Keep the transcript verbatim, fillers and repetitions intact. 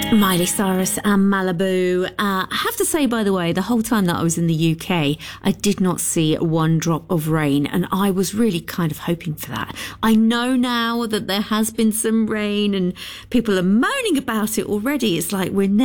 Miley Cyrus and Malibu. Uh, I have to say, by the way, the whole time that I was in the U K, I did not see one drop of rain, and I was really kind of hoping for that. I know now that there has been some rain and people are moaning about it already. It's like we're